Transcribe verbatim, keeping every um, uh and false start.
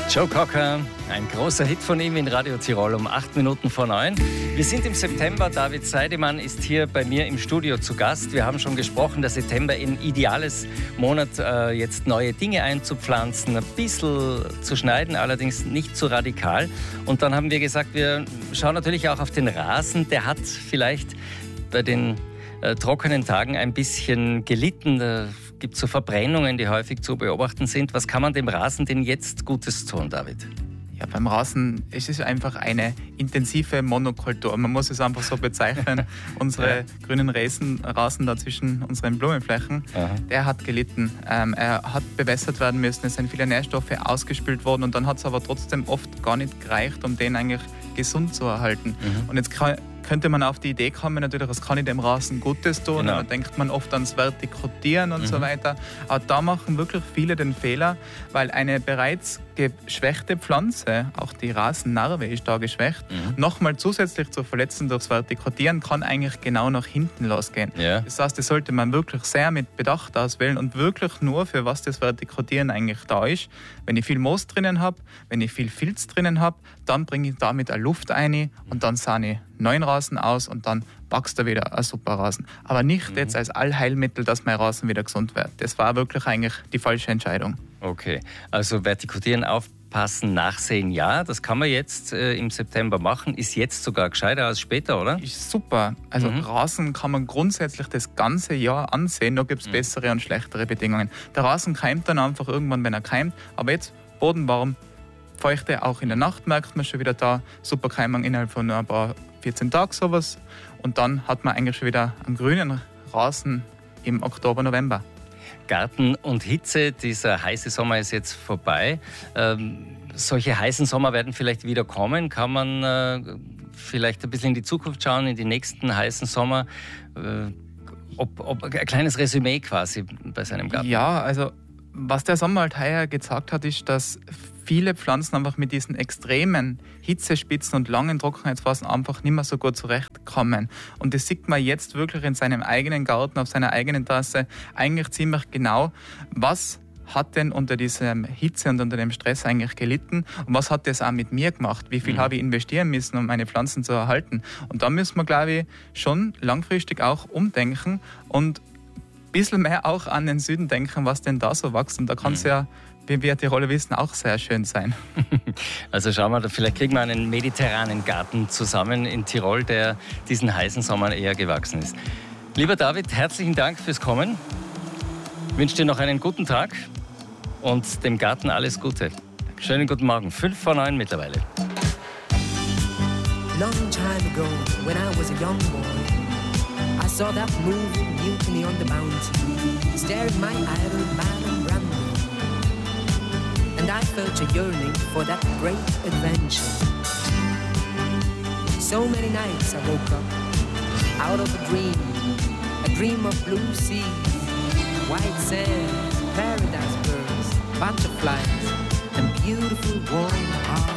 Joe Cocker, ein großer Hit von ihm in Radio Tirol um acht Minuten vor neun. Wir sind im September, David Seidemann ist hier bei mir im Studio zu Gast. Wir haben schon gesprochen, der September ein ideales Monat, äh, jetzt neue Dinge einzupflanzen, ein bisschen zu schneiden, allerdings nicht zu radikal. Und dann haben wir gesagt, wir schauen natürlich auch auf den Rasen. Der hat vielleicht bei den äh, trockenen Tagen ein bisschen gelitten. Da gibt es so Verbrennungen, die häufig zu beobachten sind. Was kann man dem Rasen denn jetzt Gutes tun, David? Ja, beim Rasen ist es einfach eine intensive Monokultur. Man muss es einfach so bezeichnen. Unsere ja. grünen Rasen, Rasen da zwischen unseren Blumenflächen, Aha. der hat gelitten. Ähm, er hat bewässert werden müssen, es sind viele Nährstoffe ausgespült worden und dann hat es aber trotzdem oft gar nicht gereicht, um den eigentlich gesund zu erhalten. Mhm. Und jetzt kann, könnte man auf die Idee kommen, natürlich, was kann ich dem Rasen Gutes tun? Genau. Da denkt man oft ans Vertikutieren und mhm. so weiter. Aber da machen wirklich viele den Fehler, weil eine bereits geschwächte Pflanze, auch die Rasennarbe ist da geschwächt, mhm. nochmal zusätzlich zu verletzen durchs Vertikutieren kann eigentlich genau nach hinten losgehen. Ja. Das heißt, das sollte man wirklich sehr mit Bedacht auswählen und wirklich nur für was das Vertikutieren eigentlich da ist. Wenn ich viel Moos drinnen habe, wenn ich viel Filz drinnen habe, dann bringe ich damit eine Luft ein und dann sahne ich neuen Rasen aus und dann wächst da wieder ein super Rasen. Aber nicht mhm. jetzt als Allheilmittel, dass mein Rasen wieder gesund wird. Das war wirklich eigentlich die falsche Entscheidung. Okay, also vertikutieren, aufpassen, nachsehen, ja, das kann man jetzt äh, im September machen. Ist jetzt sogar gescheiter als später, oder? Ist super. Also mhm. Rasen kann man grundsätzlich das ganze Jahr ansehen, da gibt es mhm. bessere und schlechtere Bedingungen. Der Rasen keimt dann einfach irgendwann, wenn er keimt, aber jetzt bodenwarm, Feuchte, auch in der Nacht merkt man schon wieder da, super Keimung innerhalb von ein paar vierzehn Tagen sowas und dann hat man eigentlich schon wieder einen grünen Rasen im Oktober, November. Garten und Hitze, dieser heiße Sommer ist jetzt vorbei. Ähm, solche heißen Sommer werden vielleicht wieder kommen. Kann man äh, vielleicht ein bisschen in die Zukunft schauen, in die nächsten heißen Sommer? Äh, ob, ob ein kleines Resümee quasi bei seinem Garten? Ja, also was der Sommer halt heuer gezeigt hat, ist, dass viele Pflanzen einfach mit diesen extremen Hitzespitzen und langen Trockenheitsphasen einfach nicht mehr so gut zurechtkommen. Und das sieht man jetzt wirklich in seinem eigenen Garten, auf seiner eigenen Tasse, eigentlich ziemlich genau, was hat denn unter dieser Hitze und unter dem Stress eigentlich gelitten und was hat das auch mit mir gemacht? Wie viel mhm. habe ich investieren müssen, um meine Pflanzen zu erhalten? Und da müssen wir, glaube ich, schon langfristig auch umdenken und ein bisschen mehr auch an den Süden denken, was denn da so wächst. Und da kann es mhm. ja, wie wir Tiroler wissen, auch sehr schön sein. Also schauen wir, vielleicht kriegen wir einen mediterranen Garten zusammen in Tirol, der diesen heißen Sommer eher gewachsen ist. Lieber David, herzlichen Dank fürs Kommen. Ich wünsche dir noch einen guten Tag und dem Garten alles Gute. Schönen guten Morgen, fünf vor neun mittlerweile. Long time ago, when I was a young boy, I saw that moving mutiny on the mountain, staring my idol Marlon Brando. And I felt a yearning for that great adventure. So many nights I woke up out of a dream, a dream of blue seas, white sand, paradise birds, butterflies, and beautiful warm hearts.